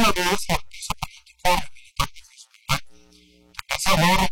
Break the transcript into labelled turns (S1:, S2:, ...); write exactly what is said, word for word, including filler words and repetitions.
S1: una vez el preso político, el militar de Venezuela, que pasa ahora